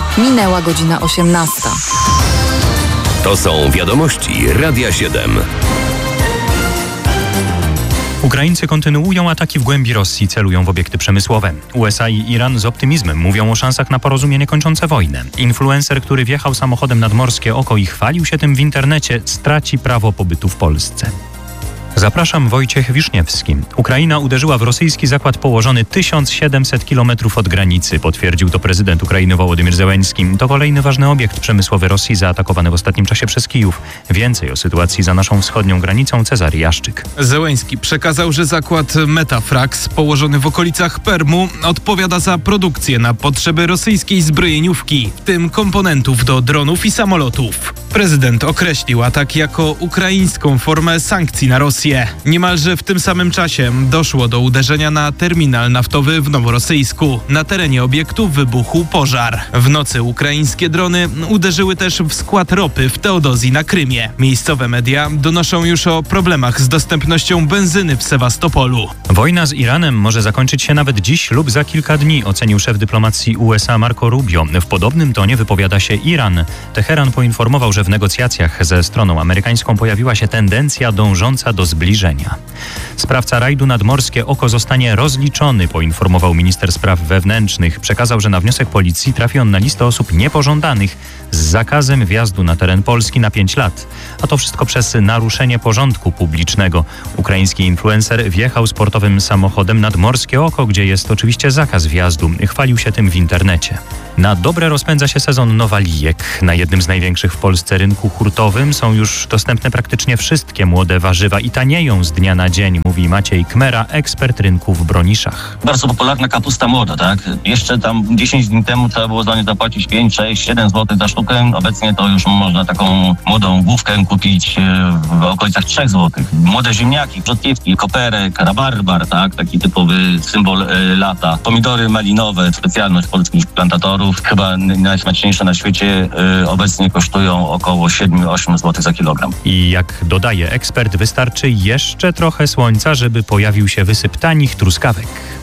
Minęła godzina 18. To są wiadomości Radia 7. Ukraińcy kontynuują ataki w głębi Rosji, celują w obiekty przemysłowe. USA i Iran z optymizmem mówią o szansach na porozumienie kończące wojnę. Influencer, który wjechał samochodem nad Morskie Oko i chwalił się tym w internecie, straci prawo pobytu w Polsce. Zapraszam, Wojciech Wiszniewski. Ukraina uderzyła w rosyjski zakład położony 1700 km od granicy, potwierdził to prezydent Ukrainy Wołodymyr Zełenski. To kolejny ważny obiekt przemysłowy Rosji zaatakowany w ostatnim czasie przez Kijów. Więcej o sytuacji za naszą wschodnią granicą Cezary Jaszczyk. Zełenski przekazał, że zakład Metafrax położony w okolicach Permu odpowiada za produkcję na potrzeby rosyjskiej zbrojeniówki, w tym komponentów do dronów i samolotów. Prezydent określił atak jako ukraińską formę sankcji na Rosję. Niemalże w tym samym czasie doszło do uderzenia na terminal naftowy w Noworosyjsku. Na terenie obiektu wybuchł pożar. W nocy ukraińskie drony uderzyły też w skład ropy w Teodozji na Krymie. Miejscowe media donoszą już o problemach z dostępnością benzyny w Sewastopolu. Wojna z Iranem może zakończyć się nawet dziś lub za kilka dni, ocenił szef dyplomacji USA Marco Rubio. W podobnym tonie wypowiada się Iran. Teheran poinformował, że w negocjacjach ze stroną amerykańską pojawiła się tendencja dążąca do zbliżenia. Sprawca rajdu nad Morskie Oko zostanie rozliczony, poinformował minister spraw wewnętrznych. Przekazał, że na wniosek policji trafi on na listę osób niepożądanych z zakazem wjazdu na teren Polski na 5 lat. A to wszystko przez naruszenie porządku publicznego. Ukraiński influencer wjechał sportowym samochodem nad Morskie Oko, gdzie jest oczywiście zakaz wjazdu. Chwalił się tym w internecie. Na dobre rozpędza się sezon nowalijek. Na jednym z największych w Polsce rynku hurtowym są już dostępne praktycznie wszystkie młode warzywa i tanieją z dnia na dzień, mówi Maciej Kmera, ekspert rynku w Broniszach. Bardzo popularna kapusta młoda, tak? Jeszcze tam 10 dni temu trzeba było za nie zapłacić 5, 6, 7 zł za sztukę. Obecnie to już można taką młodą główkę kupić w okolicach 3 zł. Młode ziemniaki, rzodkiewki, koperek, rabarbar, tak? Taki typowy symbol lata. Pomidory malinowe, specjalność polskich plantatorów. Chyba najsmaczniejsze na świecie, obecnie kosztują około 7-8 zł za kilogram. I jak dodaje ekspert, wystarczy jeszcze trochę słońca, żeby pojawił się wysyp tanich truskawek.